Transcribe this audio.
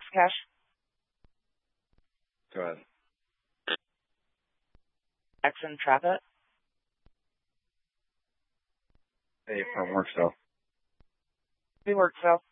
Cash. Go ahead. Exxon Traffic. Hey, from Worksville. We Worksville.